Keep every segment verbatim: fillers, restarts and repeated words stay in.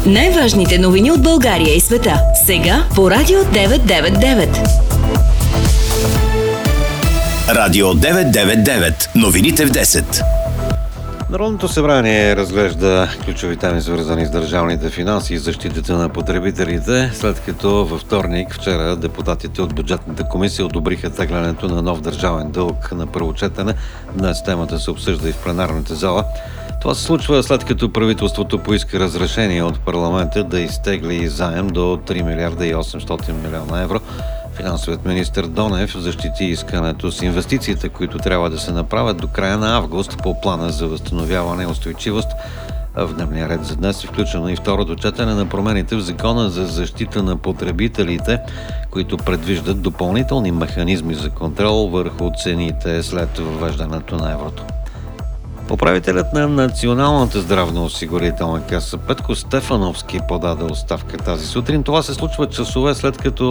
Най-важните новини от България и света. Сега по Радио деветsto девет девет. Радио деветsto девет девет. Новините в десет. Народното събрание разглежда ключови теми, свързани с държавните финанси и защитата на потребителите, след като във вторник вчера депутатите от бюджетната комисия одобриха теглянето на нов държавен дълг на първо четене. Днес темата се обсъжда и в пленарната зала. Това се случва след като правителството поиска разрешение от парламента да изтегли заем до три милиарда и осемстотин милиона евро. Финансовият министър Донев защити искането с инвестициите, които трябва да се направят до края на август по плана за възстановяване и устойчивост. В дневния ред за днес е включено и второто четене на промените в Закона за защита на потребителите, които предвиждат допълнителни механизми за контрол върху цените след въвеждането на еврото. Управителят на Националната здравноосигурителна каса Петко Стефановски подаде оставка тази сутрин. Това се случва часове след като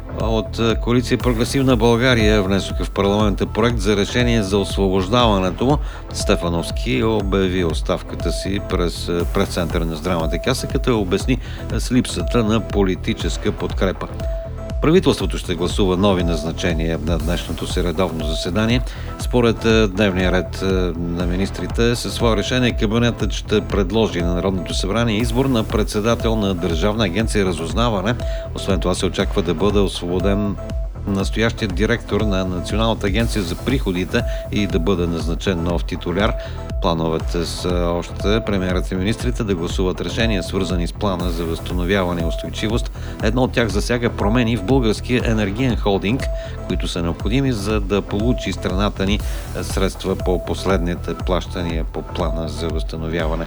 от коалиция Прогресивна България внесоха в парламента проект за решение за освобождаването му. Стефановски обяви оставката си през пресцентъра на здравната каса, като я обясни с липсата на политическа подкрепа. Правителството ще гласува нови назначения на днешното си редовно заседание. Според дневния ред на министрите, със свое решение кабинетът ще предложи на Народното събрание избор на председател на Държавна агенция разузнаване. Освен това се очаква да бъде освободен настоящият директор на Националната агенция за приходите и да бъде назначен нов титуляр. Плановете са още премиерът и министрите да гласуват решения, свързани с плана за възстановяване и устойчивост. Едно от тях засяга промени в българския енергиен холдинг, които са необходими, за да получи страната ни средства по последните плащания по плана за възстановяване.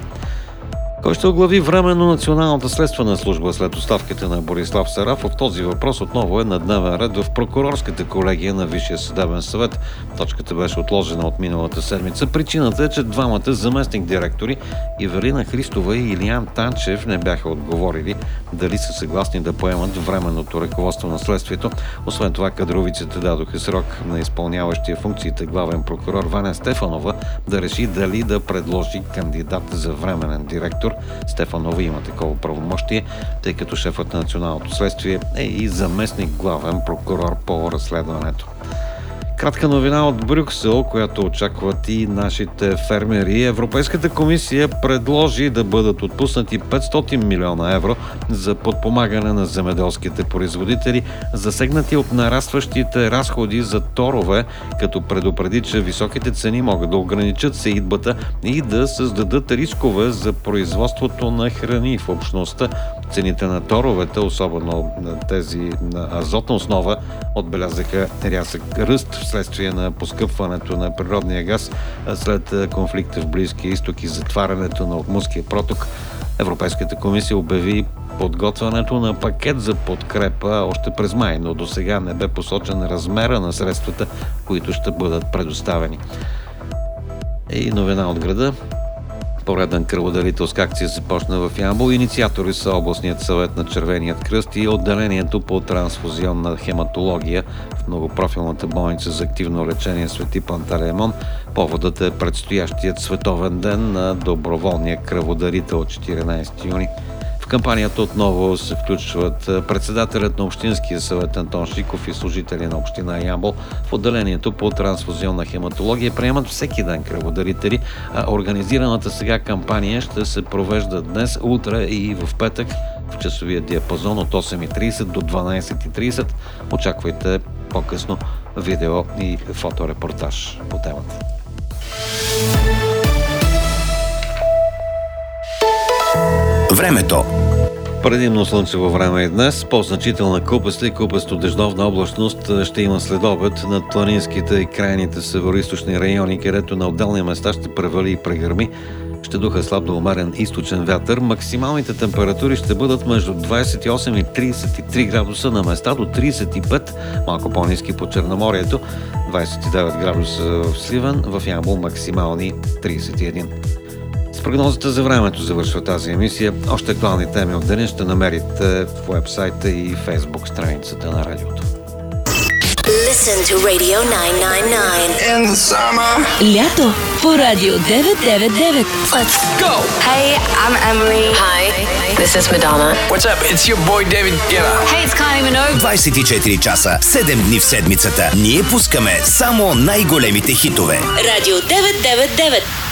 Кой ще оглави временно Националната следствена служба след оставката на Борислав Сарафов? Този въпрос отново е на дневен ред в прокурорската колегия на Висшия съдебен съвет. Точката беше отложена от миналата седмица. Причината е, че двамата заместник директори Ивелина Христова и Илиян Танчев не бяха отговорили дали са съгласни да поемат временното ръководство на следствието. Освен това, кадровиците дадоха срок на изпълняващия функциите главен прокурор Ваня Стефанова да реши дали да предложи кандидат за временен директор. Стефанова има такова правомощие, тъй като шефът на Националното следствие е и заместник главен прокурор по разследването. Кратка новина от Брюксел, която очакват и нашите фермери. Европейската комисия предложи да бъдат отпуснати петстотин милиона евро за подпомагане на земеделските производители, засегнати от нарастващите разходи за торове, като предупреди, че високите цени могат да ограничат сеитбата и да създадат рискове за производството на храни в общността. Цените на торовете, особено на тези на азотна основа, отбелязаха рязък ръст вследствие на поскъпването на природния газ след конфликта в Близкия изток и затварянето на Ормузския проток. Европейската комисия обяви подготвянето на пакет за подкрепа още през май, но до сега не бе посочен размера на средствата, които ще бъдат предоставени. И новина от града. Пореден кръводарителска акция започна в Ямбол. Инициатори са областният съвет на Червеният кръст и отделението по трансфузионна хематология в многопрофилната болница за активно лечение Свети Пантелеймон. Поводът е предстоящият световен ден на доброволния кръводарител от четиринадесети юни. В кампанията отново се включват председателят на Общинския съвет Антон Шиков и служители на община Ямбол. В отделението по трансфузионна хематология приемат всеки ден кръводарители, а организираната сега кампания ще се провежда днес, утре и в петък в часовия диапазон от осем и тридесет до дванадесет и тридесет. Очаквайте по-късно видео и фоторепортаж по темата. Времето. Предимно слънчево време и днес. По-значителна купеста и купесто-дъждовна облачност ще има следобед над планинските и крайните североизточни райони, където на отделни места ще превали и прегърми. Ще духа слаб до умерен източен вятър. Максималните температури ще бъдат между двадесет и осем и тридесет и три градуса, на места до тридесет и пет, малко по-ниски по Черноморието, двадесет и девет градуса в Сливен, в Ямбол максимални тридесет и един. С прогнозата за времето завършва тази емисия. Още актуални теми от деня ще намерите в уебсайта и фейсбук страницата на радиото. Listen to Radio nine nine nine. In the summer. Лято по Радио деветsto девет девет. Let's go! Hey, I'm Emily. Hi, This is Madonna. What's up? It's your boy David Guetta. Hey, it's Kylie Minogue. двайсет и четири часа, седем дни в седмицата. Ние пускаме само най-големите хитове. Радио девет девет девет.